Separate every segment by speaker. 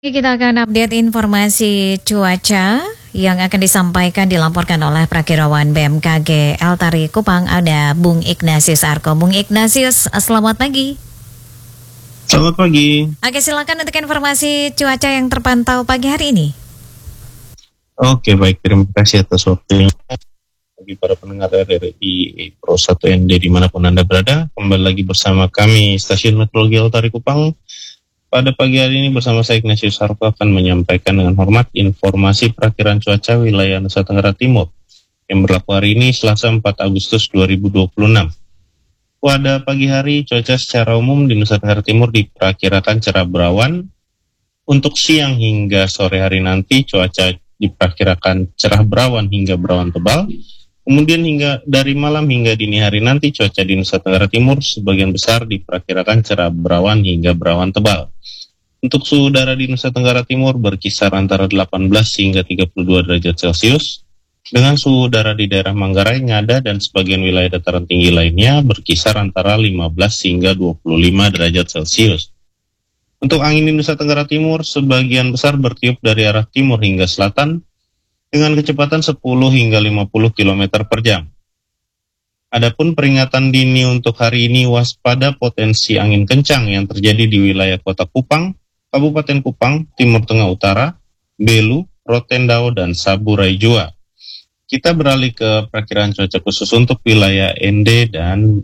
Speaker 1: Kita akan update informasi cuaca yang akan disampaikan dilaporkan oleh Prakirawan BMKG Eltari Kupang. Ada Bung Ignatius Arko. Bung Ignatius, selamat pagi.
Speaker 2: Selamat pagi.
Speaker 1: Oke, silakan untuk informasi cuaca yang terpantau pagi hari ini.
Speaker 2: Oke, baik. Terima kasih atas waktunya. Bagi para pendengar RRI Pro 1 ND dimanapun Anda berada, kembali lagi bersama kami Stasiun Meteorologi Eltari Kupang. Pada pagi hari ini bersama saya Ignatius Arko akan menyampaikan dengan hormat informasi perakiraan cuaca wilayah Nusa Tenggara Timur yang berlaku hari ini Selasa 4 Agustus 2026. Pada pagi hari cuaca secara umum di Nusa Tenggara Timur diperkirakan cerah berawan. Untuk siang hingga sore hari nanti cuaca diperkirakan cerah berawan hingga berawan tebal. Kemudian hingga dari malam hingga dini hari nanti cuaca di Nusa Tenggara Timur sebagian besar diperkirakan cerah berawan hingga berawan tebal. Untuk suhu udara di Nusa Tenggara Timur berkisar antara 18 hingga 32 derajat Celcius, dengan suhu udara di daerah Manggarai, Ngada, dan sebagian wilayah dataran tinggi lainnya berkisar antara 15 hingga 25 derajat Celcius. Untuk angin di Nusa Tenggara Timur sebagian besar bertiup dari arah timur hingga selatan dengan kecepatan 10 hingga 50 km per jam. Adapun peringatan dini untuk hari ini waspada potensi angin kencang yang terjadi di wilayah Kota Kupang, Kabupaten Kupang, Timur Tengah Utara, Belu, Rotendao, dan Saburai Jua. Kita beralih ke perakiraan cuaca khusus untuk wilayah ND dan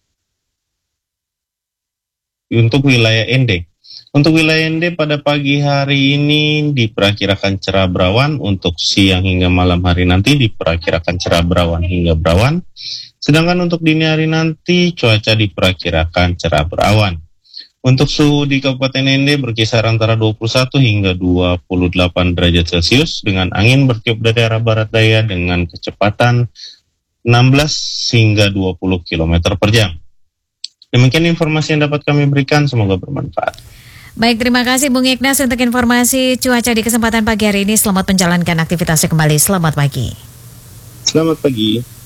Speaker 2: untuk wilayah ND. Untuk wilayah ND pada pagi hari ini diperkirakan cerah berawan, untuk siang hingga malam hari nanti diperkirakan cerah berawan hingga berawan. Sedangkan untuk dini hari nanti cuaca diperkirakan cerah berawan. Untuk suhu di Kabupaten ND berkisar antara 21 hingga 28 derajat Celcius dengan angin bertiup dari arah barat daya dengan kecepatan 16 hingga 20 km per jam. Demikian informasi yang dapat kami berikan, semoga bermanfaat.
Speaker 1: Baik, terima kasih Bung Ignatius untuk informasi cuaca di kesempatan pagi hari ini. Selamat menjalankan aktivitasnya kembali. Selamat pagi.
Speaker 2: Selamat pagi.